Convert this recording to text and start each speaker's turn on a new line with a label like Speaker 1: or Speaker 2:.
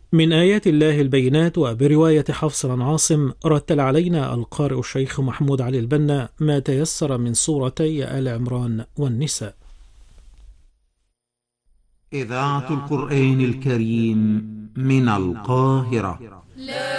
Speaker 1: من آيات الله البينات. وبرواية حفص عن عاصم رتل علينا القارئ الشيخ محمود علي البنا ما تيسر من سورتي آل عمران والنساء.
Speaker 2: إذاعة القرآن الكريم من القاهرة.